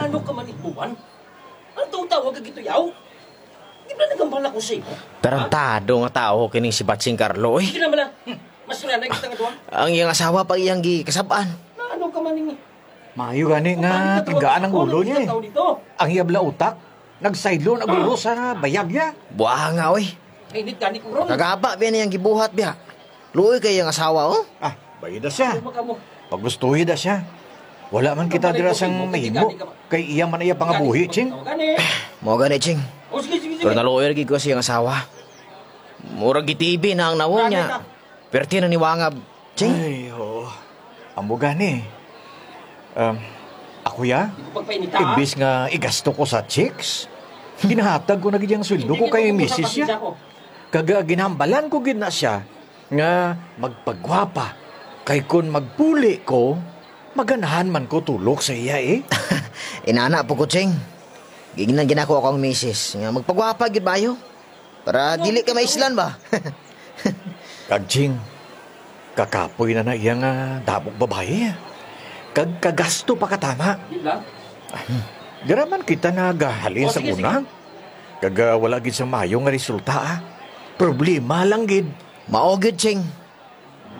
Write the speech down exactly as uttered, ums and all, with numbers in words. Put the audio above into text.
Ano ka man ibuwan? Ang tawag ka gito yaw? Di ba nagambala ko sa'yo? Tarantado nga tao kining si Batsing Carlo eh. Hindi naman na. Mas wala na kita nga doon. Ang iyang asawa pa iyang gikasabaan. Na ano ka man ini? Maayo gani nga tigaan ang ulo niya eh. Ang iyabla utak, nagsaylo naguro sa bayag niya. Buha nga oy. Kainit ka ni Kurong. Kagaba biya niyang gibuhat biya. Luoy kay iyang asawa oh. Ah, bayad na siya. Ano mo? Paggustuhi na siya. Wala man kita dira sang mahimo. Kay iya man iya pangabuhi, Ching. Mo gani Ching. O sige, sige, sige. Pero naluoy lagi ko sa iyang asawa. Murag gitibi na ang nawon niya. Perti na ni Wangab. Ching. Ay, oo. Amo gani. Um, ako ya, Pagpainita. imbis nga igasto ko sa chicks, ginahatag ko na gid ang sweldo ko kay misis niya. Kaga ginambalan ko gid na siya nga magpagwapa. Kay kun magpuli ko, maganahan man ko tulok sa iya eh. Inana po ko Ching. Giginan ginako akong misis. Nga magpagwapa gid bayo. Para dili ka maislan ba? Kagching, kakapoy na na iya nga dabog babae. Kag kagasto pa katama. Di ba? Diraman kita nagahalin Oh, sa sige, una. Kag uh, wala gid sa mayo nga resulta ah. Problema lang gid. Mao gid Ching.